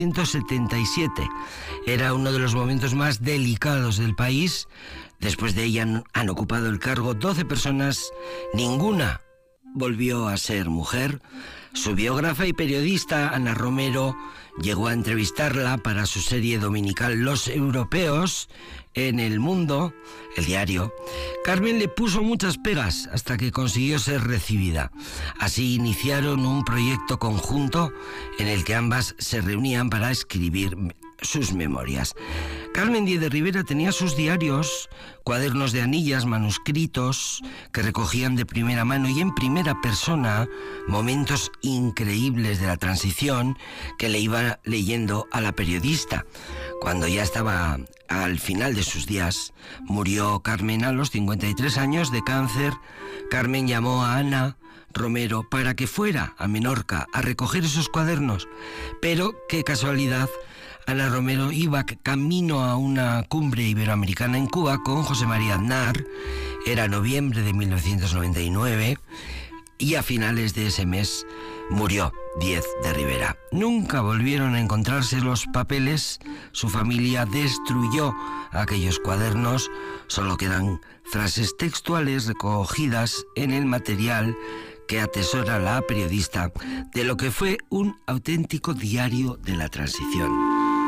1977. Era uno de los momentos más delicados del país. Después de ella han ocupado el cargo 12 personas, ninguna volvió a ser mujer. Su biógrafa y periodista Ana Romero llegó a entrevistarla para su serie dominical Los Europeos en El Mundo, el diario. Carmen le puso muchas pegas hasta que consiguió ser recibida. Así iniciaron un proyecto conjunto en el que ambas se reunían para escribir sus memorias. Carmen Díez de Rivera tenía sus diarios, cuadernos de anillas, manuscritos que recogían de primera mano y en primera persona momentos increíbles de la transición que le iba leyendo a la periodista. Cuando ya estaba al final de sus días, murió Carmen a los 53 años de cáncer. Carmen llamó a Ana Romero para que fuera a Menorca a recoger esos cuadernos, pero qué casualidad, Ana Romero iba camino a una cumbre iberoamericana en Cuba con José María Aznar. Era noviembre de 1999 y a finales de ese mes murió Díez de Rivera. Nunca volvieron a encontrarse los papeles. Su familia destruyó aquellos cuadernos. Solo quedan frases textuales recogidas en el material que atesora la periodista de lo que fue un auténtico diario de la transición.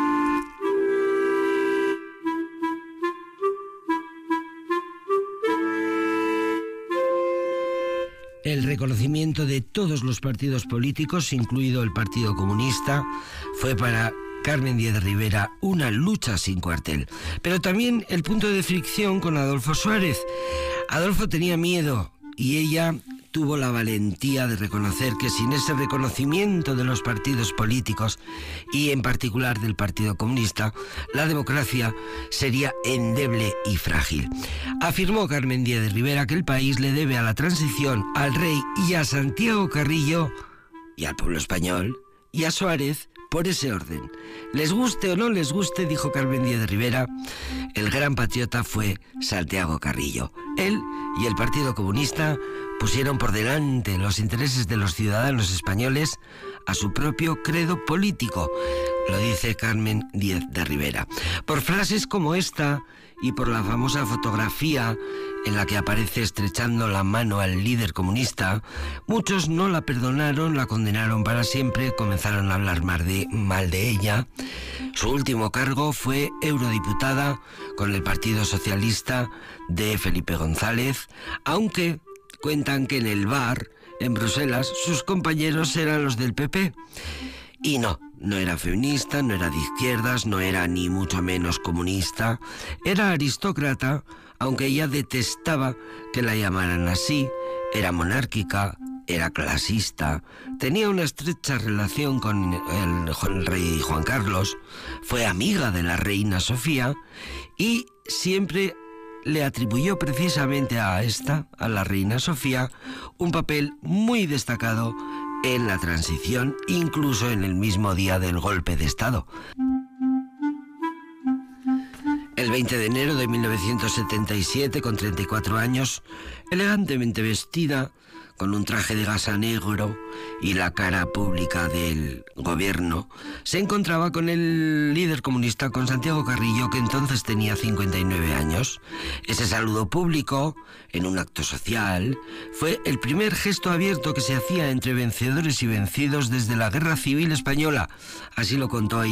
El reconocimiento de todos los partidos políticos, incluido el Partido Comunista, fue para Carmen Díez de Rivera una lucha sin cuartel. Pero también el punto de fricción con Adolfo Suárez. Adolfo tenía miedo y ella tuvo la valentía de reconocer que sin ese reconocimiento de los partidos políticos y en particular del Partido Comunista, la democracia sería endeble y frágil. Afirmó Carmen Díez de Rivera que el país le debe a la transición, al rey y a Santiago Carrillo y al pueblo español y a Suárez por ese orden. Les guste o no les guste, dijo Carmen Díez de Rivera, el gran patriota fue Santiago Carrillo. Él y el Partido Comunista pusieron por delante los intereses de los ciudadanos españoles a su propio credo político, lo dice Carmen Díez de Rivera. Por frases como esta y por la famosa fotografía en la que aparece estrechando la mano al líder comunista, muchos no la perdonaron, la condenaron para siempre, comenzaron a hablar mal de ella. Su último cargo fue eurodiputada con el Partido Socialista de Felipe González, aunque cuentan que en el bar, en Bruselas, sus compañeros eran los del PP. Y no era feminista, no era de izquierdas, no era ni mucho menos comunista. Era aristócrata, aunque ella detestaba que la llamaran así. Era monárquica, era clasista, tenía una estrecha relación con el rey Juan Carlos, fue amiga de la reina Sofía y siempre le atribuyó precisamente a la reina Sofía, un papel muy destacado en la transición, incluso en el mismo día del golpe de Estado. El 20 de enero de 1977, con 34 años, elegantemente vestida, con un traje de gasa negro y la cara pública del gobierno, se encontraba con el líder comunista, con Santiago Carrillo, que entonces tenía 59 años. Ese saludo público, en un acto social, fue el primer gesto abierto que se hacía entre vencedores y vencidos desde la Guerra Civil Española. Así lo contó ella